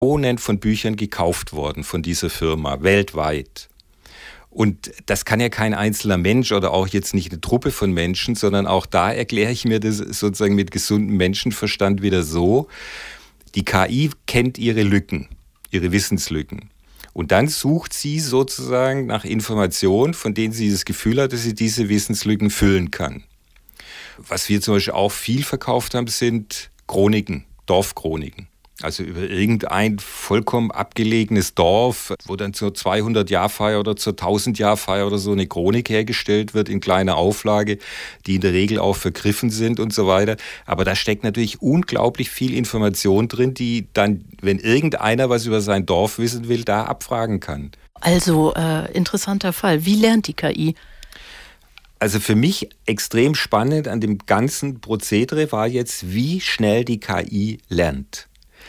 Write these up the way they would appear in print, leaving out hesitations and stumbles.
Millionen von Büchern gekauft worden von dieser Firma, weltweit. Und das kann ja kein einzelner Mensch oder auch jetzt nicht eine Truppe von Menschen, sondern auch da erkläre ich mir das sozusagen mit gesundem Menschenverstand wieder so. Die KI kennt ihre Lücken, ihre Wissenslücken. Und dann sucht sie sozusagen nach Informationen, von denen sie das Gefühl hat, dass sie diese Wissenslücken füllen kann. Was wir zum Beispiel auch viel verkauft haben, sind Chroniken, Dorfchroniken. Also über irgendein vollkommen abgelegenes Dorf, wo dann zur 200-Jahr-Feier oder zur 1000-Jahr-Feier oder so eine Chronik hergestellt wird in kleiner Auflage, die in der Regel auch vergriffen sind und so weiter. Aber da steckt natürlich unglaublich viel Information drin, die dann, wenn irgendeiner was über sein Dorf wissen will, da abfragen kann. Also interessanter Fall. Wie lernt die KI? Also für mich extrem spannend an dem ganzen Prozedere war jetzt, wie schnell die KI lernt.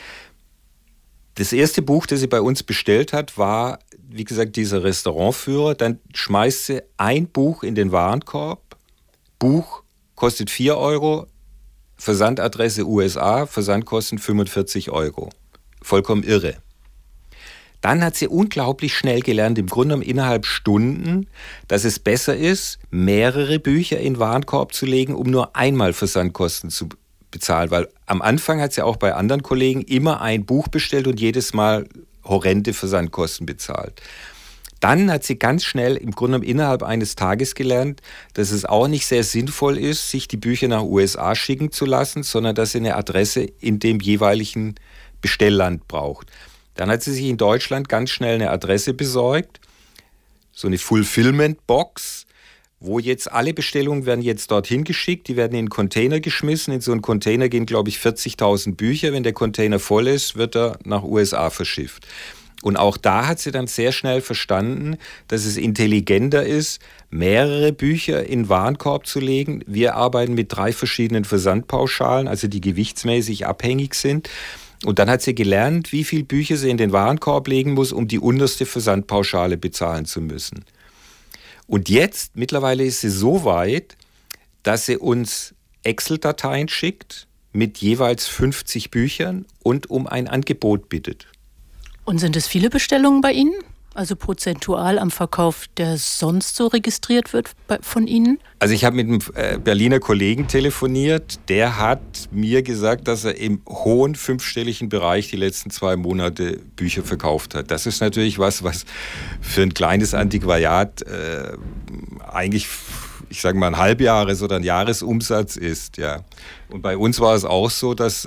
Das erste Buch, das sie bei uns bestellt hat, war, wie gesagt, dieser Restaurantführer. Dann schmeißt sie ein Buch in den Warenkorb. Buch kostet 4 Euro, Versandadresse USA, Versandkosten 45 Euro. Vollkommen irre. Dann hat sie unglaublich schnell gelernt, im Grunde genommen innerhalb Stunden, dass es besser ist, mehrere Bücher in den Warenkorb zu legen, um nur einmal Versandkosten zu bezahlen. Weil am Anfang hat sie auch bei anderen Kollegen immer ein Buch bestellt und jedes Mal horrende Versandkosten bezahlt. Dann hat sie ganz schnell, im Grunde genommen innerhalb eines Tages gelernt, dass es auch nicht sehr sinnvoll ist, sich die Bücher nach USA schicken zu lassen, sondern dass sie eine Adresse in dem jeweiligen Bestellland braucht. Dann hat sie sich in Deutschland ganz schnell eine Adresse besorgt, so eine Fulfillment-Box, wo jetzt alle Bestellungen werden jetzt dorthin geschickt, die werden in einen Container geschmissen. In so einen Container gehen, glaube ich, 40.000 Bücher. Wenn der Container voll ist, wird er nach USA verschifft. Und auch da hat sie dann sehr schnell verstanden, dass es intelligenter ist, mehrere Bücher in den Warenkorb zu legen. Wir arbeiten mit 3 verschiedenen Versandpauschalen, also die gewichtsmäßig abhängig sind. Und dann hat sie gelernt, wie viele Bücher sie in den Warenkorb legen muss, um die unterste Versandpauschale bezahlen zu müssen. Und jetzt, mittlerweile ist sie so weit, dass sie uns Excel-Dateien schickt mit jeweils 50 Büchern und um ein Angebot bittet. Und sind es viele Bestellungen bei Ihnen? Also prozentual am Verkauf, der sonst so registriert wird von Ihnen? Also ich habe mit einem Berliner Kollegen telefoniert. Der hat mir gesagt, dass er im hohen 5-stelligen Bereich die letzten 2 Monate Bücher verkauft hat. Das ist natürlich was für ein kleines Antiquariat eigentlich, ich sage mal, ein Halbjahres- oder ein Jahresumsatz ist. Ja. Und bei uns war es auch so, dass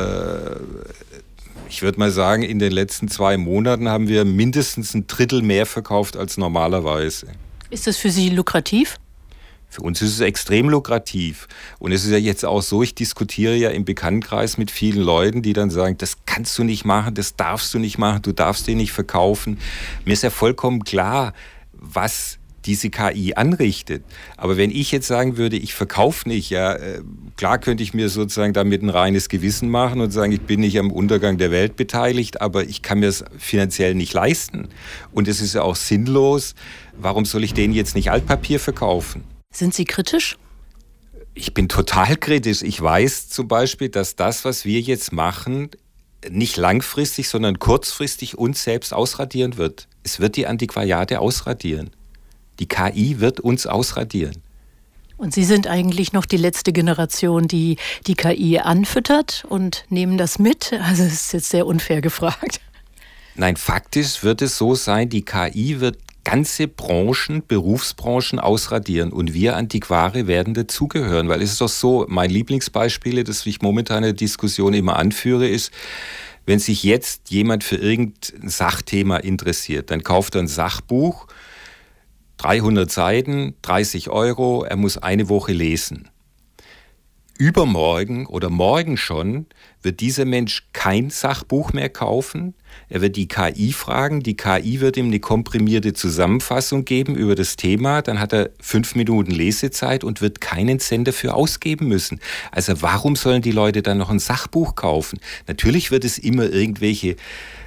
ich würde mal sagen, in den letzten 2 Monaten haben wir mindestens 1/3 mehr verkauft als normalerweise. Ist das für Sie lukrativ? Für uns ist es extrem lukrativ. Und es ist ja jetzt auch so, ich diskutiere ja im Bekanntenkreis mit vielen Leuten, die dann sagen, das kannst du nicht machen, das darfst du nicht machen, du darfst den nicht verkaufen. Mir ist ja vollkommen klar, was diese KI anrichtet. Aber wenn ich jetzt sagen würde, ich verkaufe nicht, ja, klar könnte ich mir sozusagen damit ein reines Gewissen machen und sagen, ich bin nicht am Untergang der Welt beteiligt, aber ich kann mir es finanziell nicht leisten. Und es ist ja auch sinnlos. Warum soll ich denen jetzt nicht Altpapier verkaufen? Sind Sie kritisch? Ich bin total kritisch. Ich weiß zum Beispiel, dass das, was wir jetzt machen, nicht langfristig, sondern kurzfristig uns selbst ausradieren wird. Es wird die Antiquariate ausradieren. Die KI wird uns ausradieren. Und Sie sind eigentlich noch die letzte Generation, die die KI anfüttert und nehmen das mit? Also das ist jetzt sehr unfair gefragt. Nein, faktisch wird es so sein, die KI wird ganze Branchen, Berufsbranchen ausradieren und wir Antiquare werden dazugehören. Weil es ist doch so, mein Lieblingsbeispiel, das ich momentan in der Diskussion immer anführe, ist, wenn sich jetzt jemand für irgendein Sachthema interessiert, dann kauft er ein Sachbuch, 300 Seiten, 30 Euro, er muss eine Woche lesen. Übermorgen oder morgen schon wird dieser Mensch kein Sachbuch mehr kaufen. Er wird die KI fragen. Die KI wird ihm eine komprimierte Zusammenfassung geben über das Thema. Dann hat er 5 Minuten Lesezeit und wird keinen Cent dafür ausgeben müssen. Also warum sollen die Leute dann noch ein Sachbuch kaufen? Natürlich wird es immer irgendwelche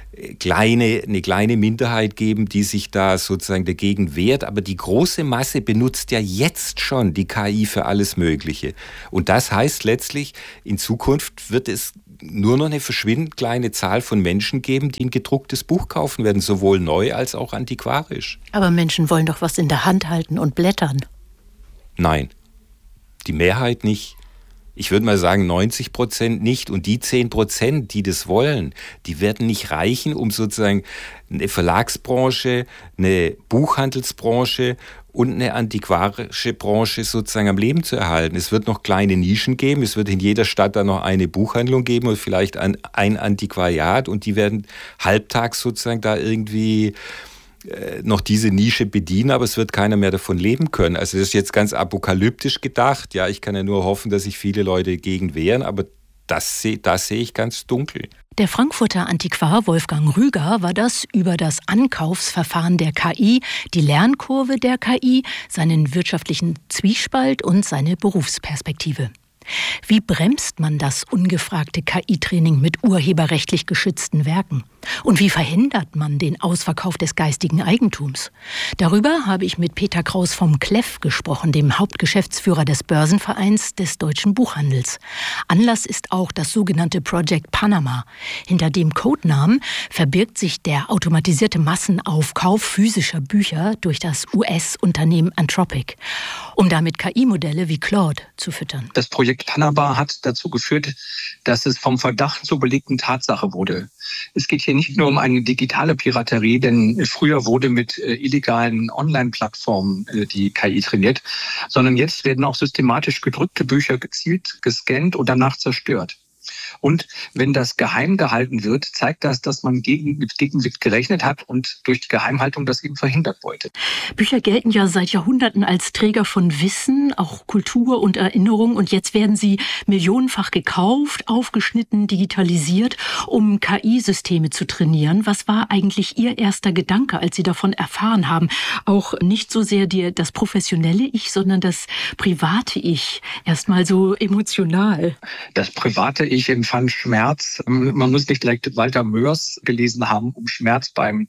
eine kleine Minderheit geben, die sich da sozusagen dagegen wehrt. Aber die große Masse benutzt ja jetzt schon die KI für alles Mögliche. Und das heißt letztlich, in Zukunft wird es nur noch eine verschwindend kleine Zahl von Menschen geben, die ein gedrucktes Buch kaufen werden, sowohl neu als auch antiquarisch. Aber Menschen wollen doch was in der Hand halten und blättern. Nein, die Mehrheit nicht. Ich würde mal sagen 90% nicht. Und die 10%, die das wollen, die werden nicht reichen, um sozusagen eine Verlagsbranche, eine Buchhandelsbranche und eine antiquarische Branche sozusagen am Leben zu erhalten. Es wird noch kleine Nischen geben. Es wird in jeder Stadt dann noch eine Buchhandlung geben und vielleicht ein Antiquariat. Und die werden halbtags sozusagen da irgendwie noch diese Nische bedienen, aber es wird keiner mehr davon leben können. Also das ist jetzt ganz apokalyptisch gedacht. Ja, ich kann ja nur hoffen, dass sich viele Leute dagegen wehren, aber das sehe ich ganz dunkel. Der Frankfurter Antiquar Wolfgang Rüger war das über das Ankaufsverfahren der KI, die Lernkurve der KI, seinen wirtschaftlichen Zwiespalt und seine Berufsperspektive. Wie bremst man das ungefragte KI-Training mit urheberrechtlich geschützten Werken? Und wie verhindert man den Ausverkauf des geistigen Eigentums? Darüber habe ich mit Peter Kraus vom Kleff gesprochen, dem Hauptgeschäftsführer des Börsenvereins des deutschen Buchhandels. Anlass ist auch das sogenannte Project Panama. Hinter dem Codenamen verbirgt sich der automatisierte Massenaufkauf physischer Bücher durch das US-Unternehmen Anthropic, um damit KI-Modelle wie Claude zu füttern. Das Projekt Panama hat dazu geführt, dass es vom Verdacht zur belegten Tatsache wurde. Es geht hier nicht nur um eine digitale Piraterie, denn früher wurde mit illegalen Online-Plattformen die KI trainiert, sondern jetzt werden auch systematisch gedruckte Bücher gezielt gescannt und danach zerstört. Und wenn das geheim gehalten wird, zeigt das, dass man mit Gegenwind gerechnet hat und durch die Geheimhaltung das eben verhindert wollte. Bücher gelten ja seit Jahrhunderten als Träger von Wissen, auch Kultur und Erinnerung. Und jetzt werden sie millionenfach gekauft, aufgeschnitten, digitalisiert, um KI-Systeme zu trainieren. Was war eigentlich Ihr erster Gedanke, als Sie davon erfahren haben? Auch nicht so sehr das professionelle Ich, sondern das private Ich. Erstmal so emotional. Das private Ich empfand Schmerz. Man muss nicht direkt Walter Mörs gelesen haben, um Schmerz beim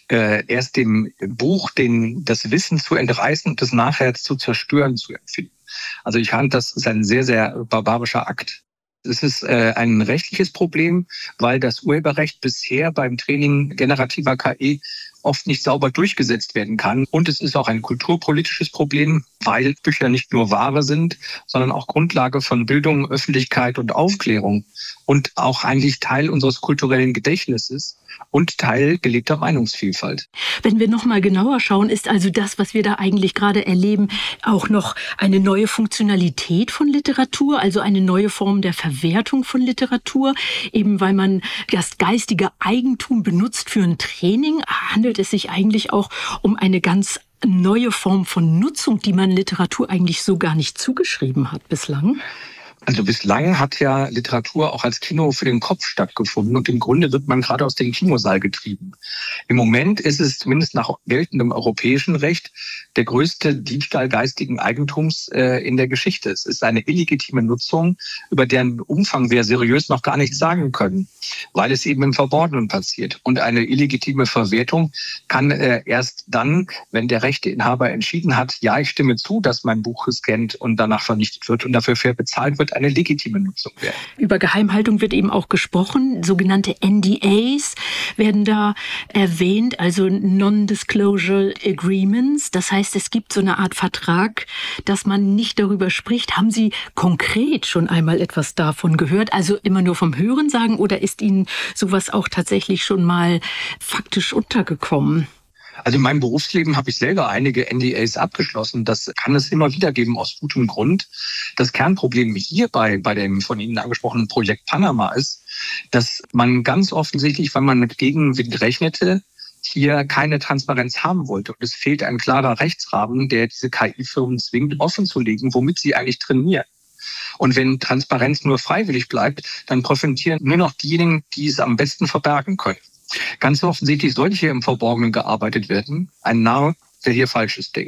erst dem Buch, das Wissen zu entreißen und das nachher zu zerstören zu empfinden. Also ich fand, das ist ein sehr, sehr barbarischer Akt. Es ist ein rechtliches Problem, weil das Urheberrecht bisher beim Training generativer KI oft nicht sauber durchgesetzt werden kann. Und es ist auch ein kulturpolitisches Problem, weil Bücher nicht nur Ware sind, sondern auch Grundlage von Bildung, Öffentlichkeit und Aufklärung und auch eigentlich Teil unseres kulturellen Gedächtnisses und Teil gelebter Meinungsvielfalt. Wenn wir noch mal genauer schauen, ist also das, was wir da eigentlich gerade erleben, auch noch eine neue Funktionalität von Literatur, also eine neue Form der Verwertung von Literatur, eben weil man das geistige Eigentum benutzt für ein Training, handelt es sich eigentlich auch um eine ganz neue Form von Nutzung, die man Literatur eigentlich so gar nicht zugeschrieben hat bislang. Also bislang hat ja Literatur auch als Kino für den Kopf stattgefunden und im Grunde wird man gerade aus dem Kinosaal getrieben. Im Moment ist es zumindest nach geltendem europäischen Recht der größte Diebstahl geistigen Eigentums in der Geschichte. Es ist eine illegitime Nutzung, über deren Umfang wir seriös noch gar nichts sagen können, weil es eben im Verborgenen passiert. Und eine illegitime Verwertung kann erst dann, wenn der Rechteinhaber entschieden hat, ja, ich stimme zu, dass mein Buch gescannt und danach vernichtet wird und dafür fair bezahlt wird, eine legitime Nutzung werden. Über Geheimhaltung wird eben auch gesprochen. Sogenannte NDAs werden da erwähnt, also Non-Disclosure Agreements. Das heißt, es gibt so eine Art Vertrag, dass man nicht darüber spricht. Haben Sie konkret schon einmal etwas davon gehört? Also immer nur vom Hörensagen oder ist Ihnen sowas auch tatsächlich schon mal faktisch untergekommen? Also in meinem Berufsleben habe ich selber einige NDAs abgeschlossen. Das kann es immer wieder geben aus gutem Grund. Das Kernproblem hier bei dem von Ihnen angesprochenen Projekt Panama ist, dass man ganz offensichtlich, weil man mit Gegenwind rechnete, hier keine Transparenz haben wollte. Und es fehlt ein klarer Rechtsrahmen, der diese KI-Firmen zwingt, offenzulegen, womit sie eigentlich trainieren. Und wenn Transparenz nur freiwillig bleibt, dann profitieren nur noch diejenigen, die es am besten verbergen können. Ganz offensichtlich soll hier im Verborgenen gearbeitet werden. Ein Narr, der hier Falsches denkt.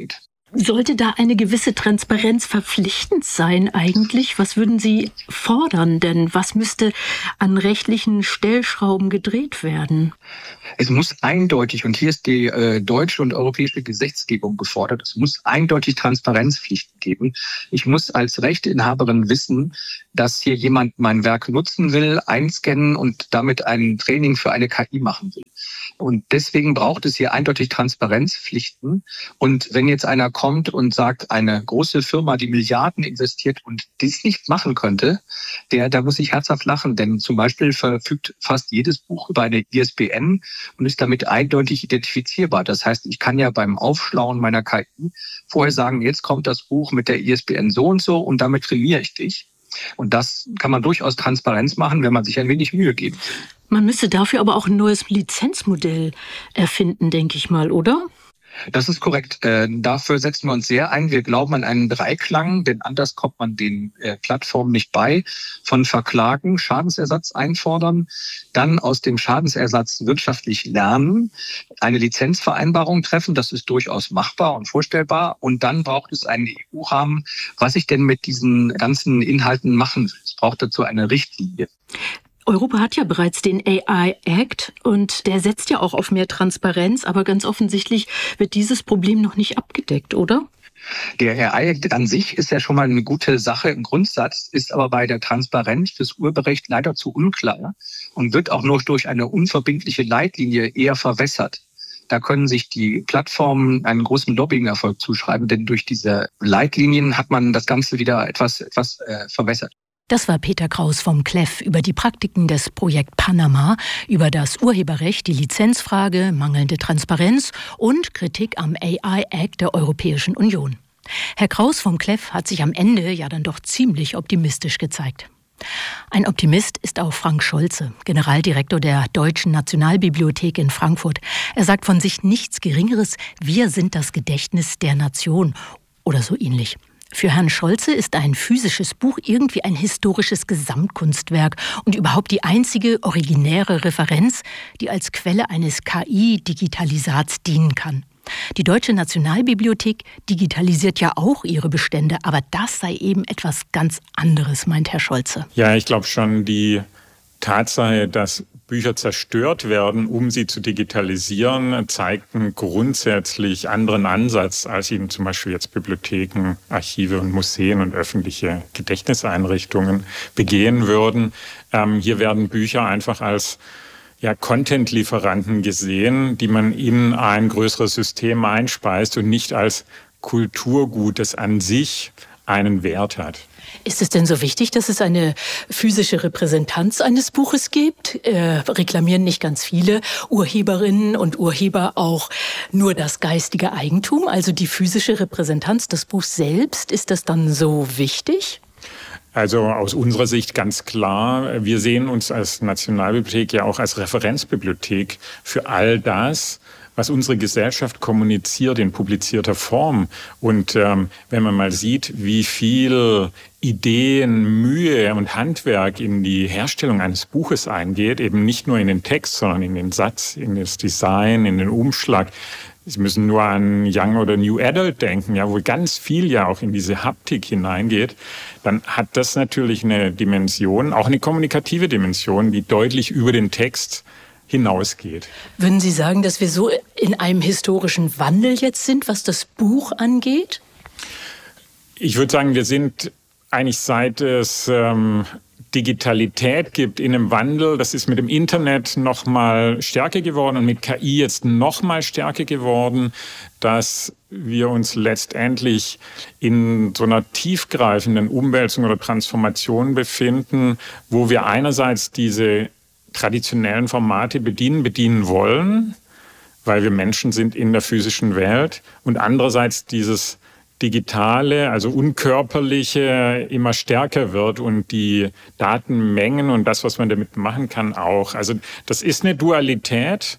Sollte da eine gewisse Transparenz verpflichtend sein eigentlich? Was würden Sie fordern? Denn was müsste an rechtlichen Stellschrauben gedreht werden? Es muss eindeutig, und hier ist die deutsche und europäische Gesetzgebung gefordert, es muss eindeutig Transparenzpflichten geben. Ich muss als Rechteinhaberin wissen, dass hier jemand mein Werk nutzen will, einscannen und damit ein Training für eine KI machen will. Und deswegen braucht es hier eindeutig Transparenzpflichten. Und wenn jetzt einer kommt und sagt, eine große Firma, die Milliarden investiert und dies nicht machen könnte, da muss ich herzhaft lachen. Denn zum Beispiel verfügt fast jedes Buch über eine ISBN und ist damit eindeutig identifizierbar. Das heißt, ich kann ja beim Aufschlauen meiner KI vorher sagen, jetzt kommt das Buch mit der ISBN so und damit trainiere ich dich. Und das kann man durchaus Transparenz machen, wenn man sich ein wenig Mühe gibt. Man müsste dafür aber auch ein neues Lizenzmodell erfinden, denke ich mal, oder? Das ist korrekt. Dafür setzen wir uns sehr ein. Wir glauben an einen Dreiklang, denn anders kommt man den Plattformen nicht bei. Von Verklagen, Schadensersatz einfordern, dann aus dem Schadensersatz wirtschaftlich lernen, eine Lizenzvereinbarung treffen, das ist durchaus machbar und vorstellbar. Und dann braucht es einen EU-Rahmen, was ich denn mit diesen ganzen Inhalten machen will. Es braucht dazu eine Richtlinie. Europa hat ja bereits den AI Act und der setzt ja auch auf mehr Transparenz, aber ganz offensichtlich wird dieses Problem noch nicht abgedeckt, oder? Der AI Act an sich ist ja schon mal eine gute Sache im Grundsatz, ist aber bei der Transparenz fürs Urheberrecht leider zu unklar und wird auch nur durch eine unverbindliche Leitlinie eher verwässert. Da können sich die Plattformen einen großen Lobbying-Erfolg zuschreiben, denn durch diese Leitlinien hat man das Ganze wieder etwas verwässert. Das war Peter Kraus vom KLEF über die Praktiken des Projekt Panama, über das Urheberrecht, die Lizenzfrage, mangelnde Transparenz und Kritik am AI Act der Europäischen Union. Herr Kraus vom KLEF hat sich am Ende ja dann doch ziemlich optimistisch gezeigt. Ein Optimist ist auch Frank Scholze, Generaldirektor der Deutschen Nationalbibliothek in Frankfurt. Er sagt von sich nichts Geringeres, wir sind das Gedächtnis der Nation oder so ähnlich. Für Herrn Scholze ist ein physisches Buch irgendwie ein historisches Gesamtkunstwerk und überhaupt die einzige originäre Referenz, die als Quelle eines KI-Digitalisats dienen kann. Die Deutsche Nationalbibliothek digitalisiert ja auch ihre Bestände, aber das sei eben etwas ganz anderes, meint Herr Scholze. Ja, ich glaube schon, die Tatsache, dass Bücher zerstört werden, um sie zu digitalisieren, zeigt einen grundsätzlich anderen Ansatz, als ihn zum Beispiel jetzt Bibliotheken, Archive und Museen und öffentliche Gedächtniseinrichtungen begehen würden. Hier werden Bücher einfach als Content-Lieferanten gesehen, die man in ein größeres System einspeist und nicht als Kulturgut, das an sich einen Wert hat. Ist es denn so wichtig, dass es eine physische Repräsentanz eines Buches gibt? Reklamieren nicht ganz viele Urheberinnen und Urheber auch nur das geistige Eigentum, also die physische Repräsentanz des Buchs selbst? Ist das dann so wichtig? Also aus unserer Sicht ganz klar, wir sehen uns als Nationalbibliothek ja auch als Referenzbibliothek für all das, was unsere Gesellschaft kommuniziert in publizierter Form. Und wenn man mal sieht, wie viel Ideen, Mühe und Handwerk in die Herstellung eines Buches eingeht, eben nicht nur in den Text, sondern in den Satz, in das Design, in den Umschlag. Sie müssen nur an Young oder New Adult denken, ja, wo ganz viel ja auch in diese Haptik hineingeht. Dann hat das natürlich eine Dimension, auch eine kommunikative Dimension, die deutlich über den Text hinausgeht. Würden Sie sagen, dass wir so in einem historischen Wandel jetzt sind, was das Buch angeht? Ich würde sagen, wir sind eigentlich seit es Digitalität gibt in einem Wandel. Das ist mit dem Internet noch mal stärker geworden und mit KI jetzt noch mal stärker geworden, dass wir uns letztendlich in so einer tiefgreifenden Umwälzung oder Transformation befinden, wo wir einerseits diese traditionellen Formate bedienen wollen, weil wir Menschen sind in der physischen Welt, und andererseits dieses Digitale, also Unkörperliche, immer stärker wird und die Datenmengen und das, was man damit machen kann, auch. Also das ist eine Dualität,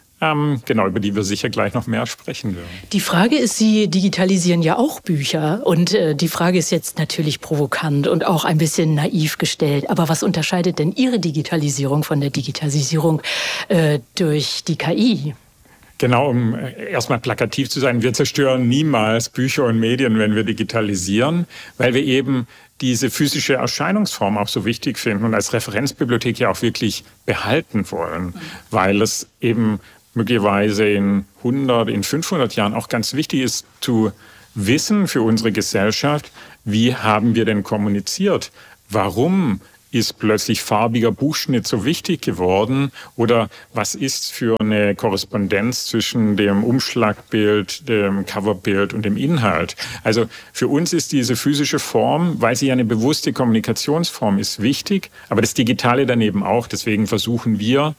über die wir sicher gleich noch mehr sprechen werden. Die Frage ist, Sie digitalisieren ja auch Bücher und die Frage ist jetzt natürlich provokant und auch ein bisschen naiv gestellt. Aber was unterscheidet denn Ihre Digitalisierung von der Digitalisierung durch die KI? Genau, um erstmal plakativ zu sein, wir zerstören niemals Bücher und Medien, wenn wir digitalisieren, weil wir eben diese physische Erscheinungsform auch so wichtig finden und als Referenzbibliothek ja auch wirklich behalten wollen, weil es eben möglicherweise in 100, in 500 Jahren auch ganz wichtig ist zu wissen für unsere Gesellschaft, wie haben wir denn kommuniziert? Warum ist plötzlich farbiger Buchschnitt so wichtig geworden? Oder was ist für eine Korrespondenz zwischen dem Umschlagbild, dem Coverbild und dem Inhalt? Also für uns ist diese physische Form, weil sie ja eine bewusste Kommunikationsform ist, wichtig, aber das Digitale daneben auch. Deswegen versuchen wir,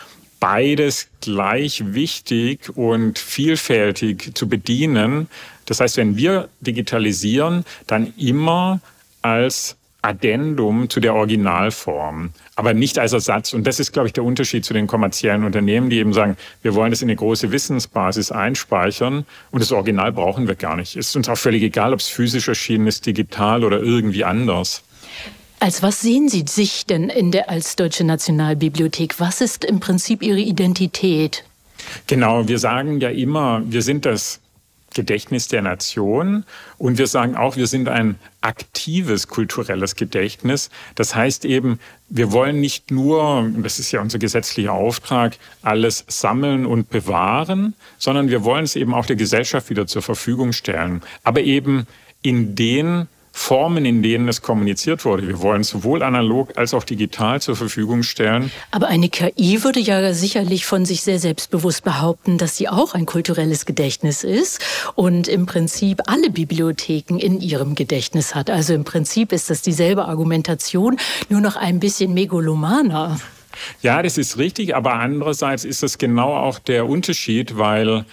beides gleich wichtig und vielfältig zu bedienen. Das heißt, wenn wir digitalisieren, dann immer als Addendum zu der Originalform, aber nicht als Ersatz. Und das ist, glaube ich, der Unterschied zu den kommerziellen Unternehmen, die eben sagen, wir wollen das in eine große Wissensbasis einspeichern und das Original brauchen wir gar nicht. Ist uns auch völlig egal, ob es physisch erschienen ist, digital oder irgendwie anders. Als was sehen Sie sich denn als Deutsche Nationalbibliothek? Was ist im Prinzip Ihre Identität? Genau, wir sagen ja immer, wir sind das Gedächtnis der Nation und wir sagen auch, wir sind ein aktives kulturelles Gedächtnis. Das heißt eben, wir wollen nicht nur, das ist ja unser gesetzlicher Auftrag, alles sammeln und bewahren, sondern wir wollen es eben auch der Gesellschaft wieder zur Verfügung stellen. Aber eben in den Formen, in denen es kommuniziert wurde. Wir wollen es sowohl analog als auch digital zur Verfügung stellen. Aber eine KI würde ja sicherlich von sich sehr selbstbewusst behaupten, dass sie auch ein kulturelles Gedächtnis ist und im Prinzip alle Bibliotheken in ihrem Gedächtnis hat. Also im Prinzip ist das dieselbe Argumentation, nur noch ein bisschen megalomaner. Ja, das ist richtig, aber andererseits ist das genau auch der Unterschied, weil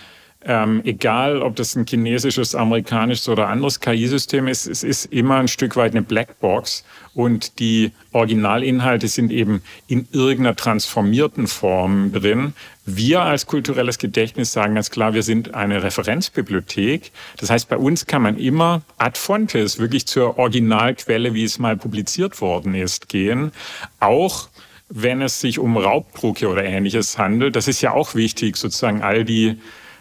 egal, ob das ein chinesisches, amerikanisches oder anderes KI-System ist, es ist immer ein Stück weit eine Blackbox und die Originalinhalte sind eben in irgendeiner transformierten Form drin. Wir als kulturelles Gedächtnis sagen ganz klar, wir sind eine Referenzbibliothek. Das heißt, bei uns kann man immer ad fontes, wirklich zur Originalquelle, wie es mal publiziert worden ist, gehen. Auch wenn es sich um Raubdrucke oder Ähnliches handelt. Das ist ja auch wichtig, sozusagen all die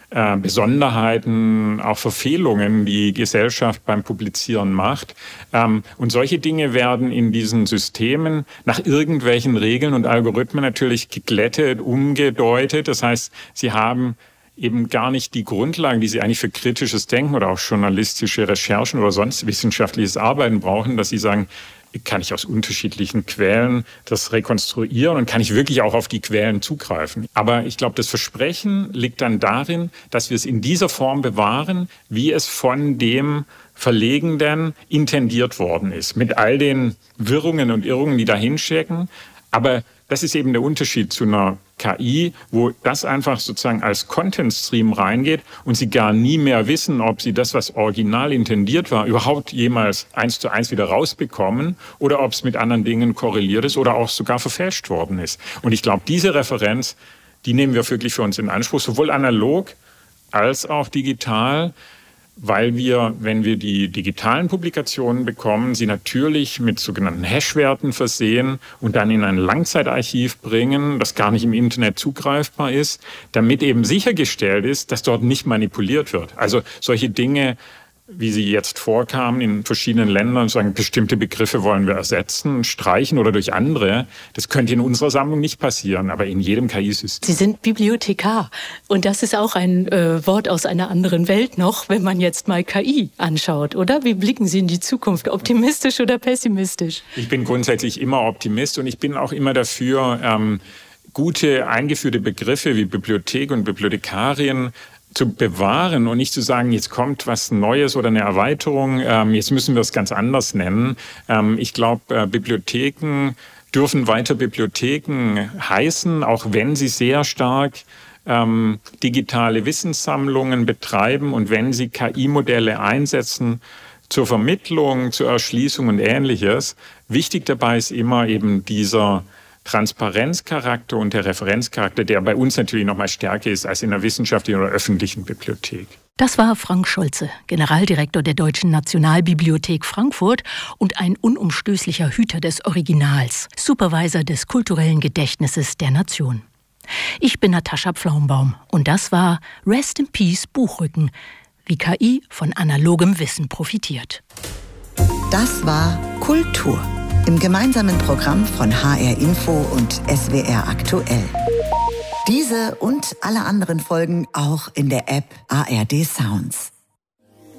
Besonderheiten, auch Verfehlungen, die Gesellschaft beim Publizieren macht. Und solche Dinge werden in diesen Systemen nach irgendwelchen Regeln und Algorithmen natürlich geglättet, umgedeutet. Das heißt, sie haben eben gar nicht die Grundlagen, die sie eigentlich für kritisches Denken oder auch journalistische Recherchen oder sonst wissenschaftliches Arbeiten brauchen, dass sie sagen, kann ich aus unterschiedlichen Quellen das rekonstruieren und kann ich wirklich auch auf die Quellen zugreifen. Aber ich glaube, das Versprechen liegt dann darin, dass wir es in dieser Form bewahren, wie es von dem Verlegenden intendiert worden ist. Mit all den Wirrungen und Irrungen, die dahin stecken. Aber das ist eben der Unterschied zu einer KI, wo das einfach sozusagen als Content-Stream reingeht und Sie gar nie mehr wissen, ob Sie das, was original intendiert war, überhaupt jemals 1:1 wieder rausbekommen oder ob es mit anderen Dingen korreliert ist oder auch sogar verfälscht worden ist. Und ich glaube, diese Referenz, die nehmen wir wirklich für uns in Anspruch, sowohl analog als auch digital, weil wir, wenn wir die digitalen Publikationen bekommen, sie natürlich mit sogenannten Hashwerten versehen und dann in ein Langzeitarchiv bringen, das gar nicht im Internet zugreifbar ist, damit eben sichergestellt ist, dass dort nicht manipuliert wird. Also solche Dinge, wie sie jetzt vorkamen in verschiedenen Ländern, sagen, bestimmte Begriffe wollen wir ersetzen, streichen oder durch andere. Das könnte in unserer Sammlung nicht passieren, aber in jedem KI-System. Sie sind Bibliothekar und das ist auch ein Wort aus einer anderen Welt noch, wenn man jetzt mal KI anschaut, oder? Wie blicken Sie in die Zukunft? Optimistisch oder pessimistisch? Ich bin grundsätzlich immer Optimist und ich bin auch immer dafür, gute eingeführte Begriffe wie Bibliothek und Bibliothekarin zu bewahren und nicht zu sagen, jetzt kommt was Neues oder eine Erweiterung, jetzt müssen wir es ganz anders nennen. Ich glaube, Bibliotheken dürfen weiter Bibliotheken heißen, auch wenn sie sehr stark digitale Wissenssammlungen betreiben und wenn sie KI-Modelle einsetzen zur Vermittlung, zur Erschließung und Ähnliches. Wichtig dabei ist immer eben dieser Transparenzcharakter und der Referenzcharakter, der bei uns natürlich noch mal stärker ist als in der wissenschaftlichen oder öffentlichen Bibliothek. Das war Frank Scholze, Generaldirektor der Deutschen Nationalbibliothek Frankfurt und ein unumstößlicher Hüter des Originals, Supervisor des kulturellen Gedächtnisses der Nation. Ich bin Natascha Pflaumbaum und das war Rest in Peace Buchrücken, wie KI von analogem Wissen profitiert. Das war Kultur im gemeinsamen Programm von HR Info und SWR Aktuell. Diese und alle anderen Folgen auch in der App ARD Sounds.